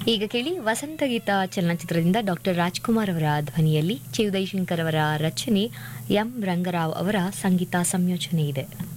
ಈಗ ಕೇಳಿ ವಸಂತಗೀತ ಚಲನಚಿತ್ರದಿಂದ ಡಾಕ್ಟರ್ ರಾಜ್ಕುಮಾರ್ ಅವರ ಧ್ವನಿಯಲ್ಲಿ ಚಿ ಉದಯಶಂಕರ್ ಅವರ ರಚನೆ, ಎಂ ರಂಗರಾವ್ ಅವರ ಸಂಗೀತ ಸಂಯೋಜನೆ ಇದೆ.